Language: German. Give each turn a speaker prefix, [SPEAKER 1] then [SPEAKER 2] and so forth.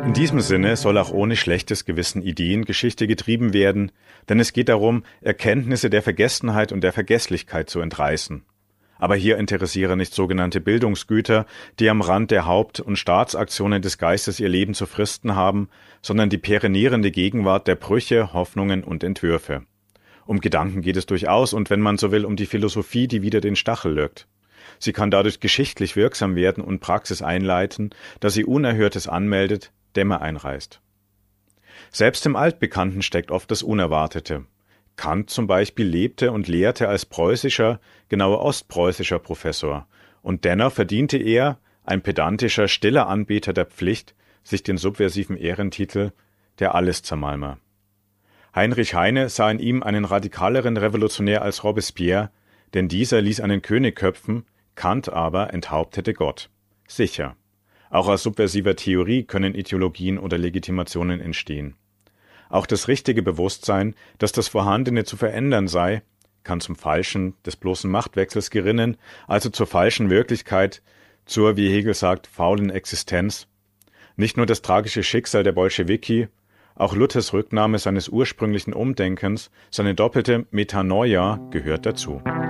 [SPEAKER 1] In diesem Sinne soll auch ohne schlechtes Gewissen Ideengeschichte getrieben werden, denn es geht darum, Erkenntnisse der Vergessenheit und der Vergesslichkeit zu entreißen. Aber hier interessieren nicht sogenannte Bildungsgüter, die am Rand der Haupt- und Staatsaktionen des Geistes ihr Leben zu fristen haben, sondern die perenierende Gegenwart der Brüche, Hoffnungen und Entwürfe. Um Gedanken geht es durchaus und wenn man so will, um die Philosophie, die wieder den Stachel lückt. Sie kann dadurch geschichtlich wirksam werden und Praxis einleiten, da sie Unerhörtes anmeldet, Dämme einreißt. Selbst im Altbekannten steckt oft das Unerwartete. Kant zum Beispiel lebte und lehrte als preußischer, genauer ostpreußischer Professor, und dennoch verdiente er, ein pedantischer, stiller Anbeter der Pflicht, sich den subversiven Ehrentitel der Alleszermalmer. Heinrich Heine sah in ihm einen radikaleren Revolutionär als Robespierre, denn dieser ließ einen König köpfen, Kant aber enthauptete Gott. Sicher. Auch aus subversiver Theorie können Ideologien oder Legitimationen entstehen. Auch das richtige Bewusstsein, dass das Vorhandene zu verändern sei, kann zum Falschen des bloßen Machtwechsels gerinnen, also zur falschen Wirklichkeit, zur, wie Hegel sagt, faulen Existenz. Nicht nur das tragische Schicksal der Bolschewiki, auch Luthers Rücknahme seines ursprünglichen Umdenkens, seine doppelte Metanoia gehört dazu.